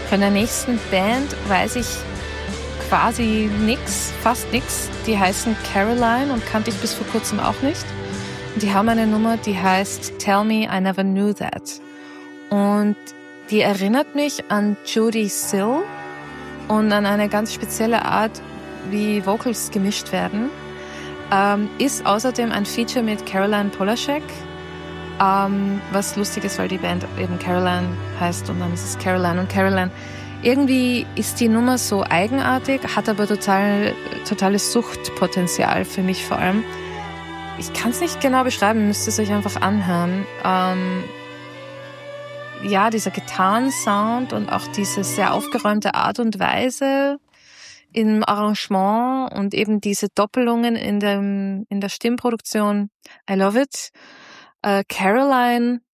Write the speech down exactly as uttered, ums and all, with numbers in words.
Von der nächsten Band weiß ich quasi nix, fast nix. Die heißen Caroline und kannte ich bis vor kurzem auch nicht. Und die haben eine Nummer, die heißt Tell Me I Never Knew That. Und die erinnert mich an Jody Sill und an eine ganz spezielle Art, wie Vocals gemischt werden. Ähm, ist außerdem ein Feature mit Caroline Polachek, ähm, was lustig ist, weil die Band eben Caroline heißt und dann ist es Caroline und Caroline. Irgendwie ist die Nummer so eigenartig, hat aber total, totales Suchtpotenzial für mich vor allem. Ich kann es nicht genau beschreiben, müsst es euch einfach anhören. Ähm, ja, dieser Gitarrensound und auch diese sehr aufgeräumte Art und Weise im Arrangement und eben diese Doppelungen in dem in der Stimmproduktion. I love it. Äh, Caroline